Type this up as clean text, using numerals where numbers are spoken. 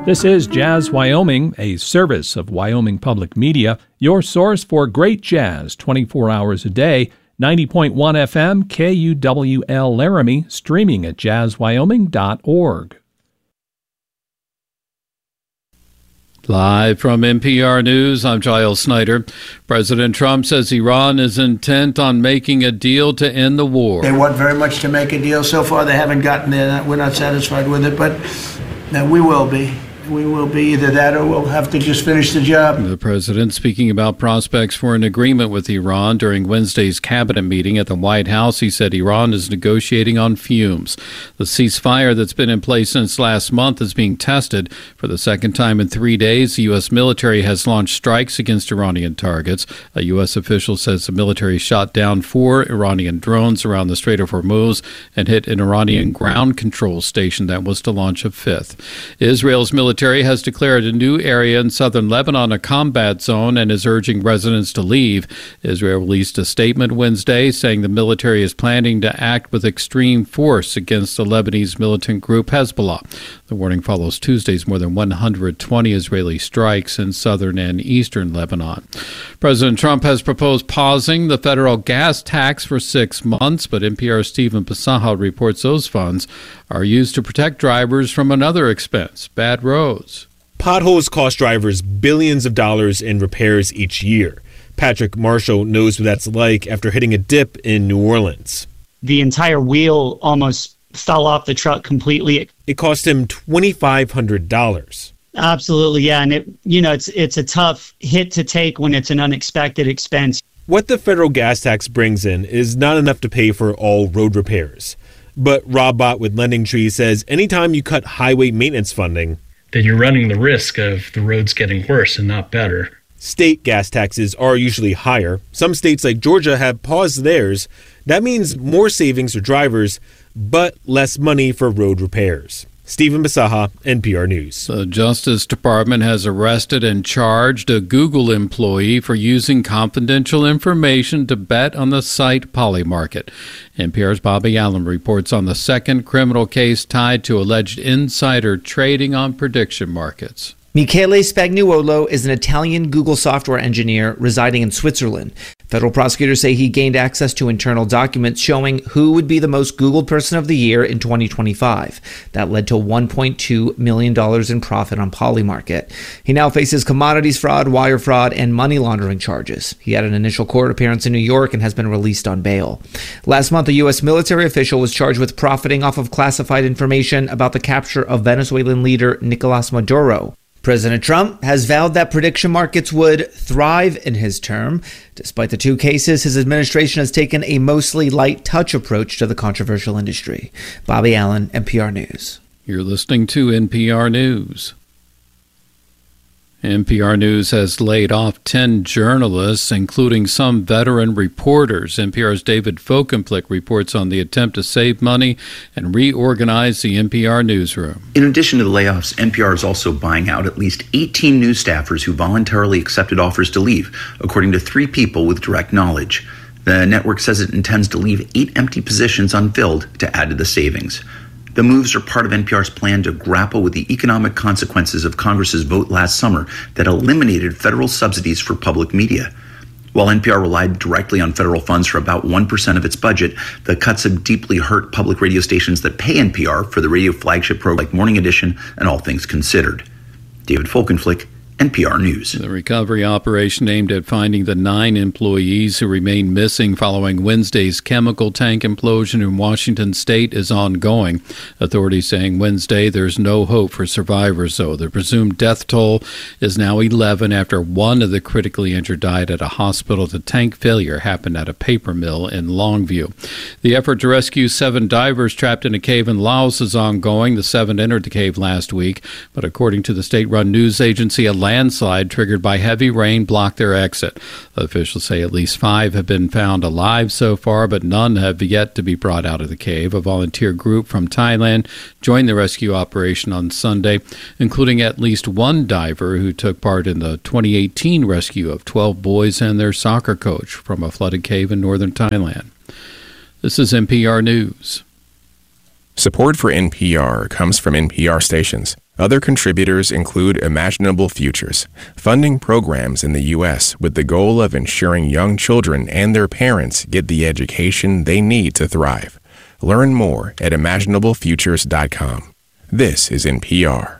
This is Jazz Wyoming, a service of Wyoming Public Media, your source for great jazz 24 hours a day. 90.1 FM, KUWL Laramie, streaming at jazzwyoming.org. Live from NPR News, I'm Giles Snyder. President Trump says Iran is intent on making a deal to end the war. They want very much to make a deal. So far, they haven't gotten there. We're not satisfied with it, but we will be. We will be either that or we'll have to just finish the job. The president speaking about prospects for an agreement with Iran during Wednesday's cabinet meeting at the White House. He said Iran is negotiating on fumes. The ceasefire that's been in place since last month is being tested. For the second time in 3 days, the U.S. military has launched strikes against Iranian targets. A U.S. official says the military shot down 4 Iranian drones around the Strait of Hormuz and hit an Iranian ground control station that was to launch a 5th. Israel's military has declared a new area in southern Lebanon a combat zone and is urging residents to leave. Israel released a statement Wednesday saying the military is planning to act with extreme force against the Lebanese militant group Hezbollah. The warning follows Tuesday's more than 120 Israeli strikes in southern and eastern Lebanon. President Trump has proposed pausing the federal gas tax for 6 months, but NPR's Stephen Pasaha reports those funds are used to protect drivers from another expense, bad roads. Potholes cost drivers billions of dollars in repairs each year. Patrick Marshall knows what that's like after hitting a dip in New Orleans. The entire wheel almost fell off the truck completely. It cost him $2,500. Absolutely, yeah. And it's a tough hit to take when it's an unexpected expense. What the federal gas tax brings in is not enough to pay for all road repairs. But Rob Bott with LendingTree says anytime you cut highway maintenance funding, then you're running the risk of the roads getting worse and not better. State gas taxes are usually higher. Some states like Georgia have paused theirs. That means more savings for drivers, but less money for road repairs. Stephen Pasaha, NPR News. The Justice Department has arrested and charged a Google employee for using confidential information to bet on the site Polymarket. NPR's Bobby Allen reports on the second criminal case tied to alleged insider trading on prediction markets. Michele Spagnuolo is an Italian Google software engineer residing in Switzerland. Federal prosecutors say he gained access to internal documents showing who would be the most Googled person of the year in 2025. That led to $1.2 million in profit on Polymarket. He now faces commodities fraud, wire fraud, and money laundering charges. He had an initial court appearance in New York and has been released on bail. Last month, a U.S. military official was charged with profiting off of classified information about the capture of Venezuelan leader Nicolas Maduro. President Trump has vowed that prediction markets would thrive in his term. Despite the 2 cases, his administration has taken a mostly light touch approach to the controversial industry. Bobby Allen, NPR News. You're listening to NPR News. NPR News has laid off 10 journalists, including some veteran reporters. NPR's David Folkenflik reports on the attempt to save money and reorganize the NPR newsroom. In addition to the layoffs, NPR is also buying out at least 18 news staffers who voluntarily accepted offers to leave, according to 3 people with direct knowledge. The network says it intends to leave 8 empty positions unfilled to add to the savings. The moves are part of NPR's plan to grapple with the economic consequences of Congress's vote last summer that eliminated federal subsidies for public media. While NPR relied directly on federal funds for about 1% of its budget, the cuts have deeply hurt public radio stations that pay NPR for the radio flagship program like Morning Edition and All Things Considered. David Folkenflik, NPR News. The recovery operation aimed at finding the 9 employees who remain missing following Wednesday's chemical tank implosion in Washington state is ongoing. Authorities saying Wednesday there's no hope for survivors, though. The presumed death toll is now 11 after 1 of the critically injured died at a hospital. The tank failure happened at a paper mill in Longview. The effort to rescue 7 divers trapped in a cave in Laos is ongoing. The 7 entered the cave last week, but according to the state-run news agency, a landslide triggered by heavy rain blocked their exit. Officials say at least 5 have been found alive so far, but none have yet to be brought out of the cave. A volunteer group from Thailand joined the rescue operation on Sunday, including at least 1 diver who took part in the 2018 rescue of 12 boys and their soccer coach from a flooded cave in northern Thailand. This is NPR News. Support for NPR comes from NPR stations. Other contributors include Imaginable Futures, funding programs in the U.S. with the goal of ensuring young children and their parents get the education they need to thrive. Learn more at imaginablefutures.com. This is NPR.